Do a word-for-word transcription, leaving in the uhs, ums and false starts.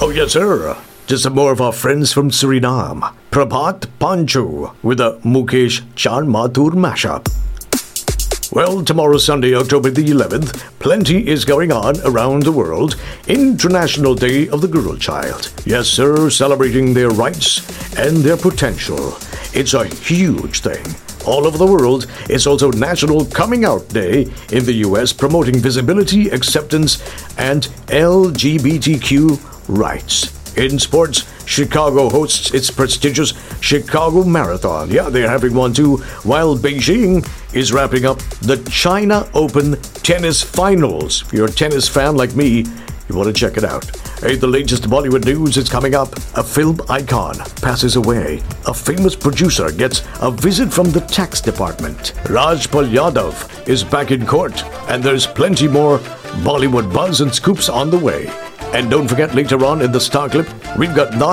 Oh, yes, sir. Just some more of our friends from Suriname. Prabhat Panchu with a Mukesh Chan Mathur mashup. Well, tomorrow, Sunday, October the eleventh, plenty is going on around the world. International Day of the Girl Child. Yes, sir, celebrating their rights and their potential. It's a huge thing. All over the world, it's also National Coming Out Day in the U S, promoting visibility, acceptance, and L G B T Q rights. In sports, Chicago hosts its prestigious Chicago Marathon. Yeah, they're having one too, while Beijing is wrapping up the China Open Tennis Finals. If you're a tennis fan like me, you want to check it out. Hey, the latest Bollywood news is coming up. A film icon passes away. A famous producer gets a visit from the tax department. Rajpal Yadav is back in court, and there's plenty more Bollywood buzz and scoops on the way. And don't forget, later on in the Star Clip, we've got non